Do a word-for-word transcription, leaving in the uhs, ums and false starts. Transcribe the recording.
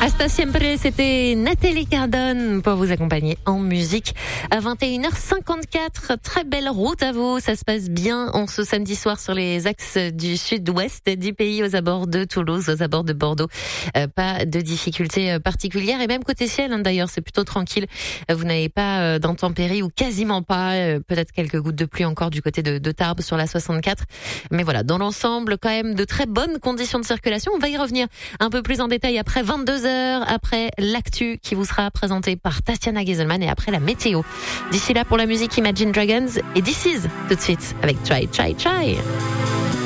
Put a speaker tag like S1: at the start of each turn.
S1: Hasta siempre, c'était Nathalie Cardone pour vous accompagner en musique à vingt et une heures cinquante-quatre. Très belle route à vous, ça se passe bien en ce samedi soir sur les axes du sud-ouest du pays, aux abords de Toulouse, aux abords de Bordeaux. Euh, pas de difficultés particulières et même côté ciel, hein, d'ailleurs, c'est plutôt tranquille. Vous n'avez pas euh, d'intempéries ou quasiment pas, euh, peut-être quelques gouttes de pluie encore du côté de, de Tarbes sur la soixante-quatre. Mais voilà, dans l'ensemble, quand même de très bonnes conditions de circulation. On va y revenir un peu plus en détail après vingt-deux heures, après l'actu qui vous sera présenté par Tatiana Gieselman et après la météo. D'ici là, pour la musique, Imagine Dragons et This Is tout de suite avec Try, Try, Try.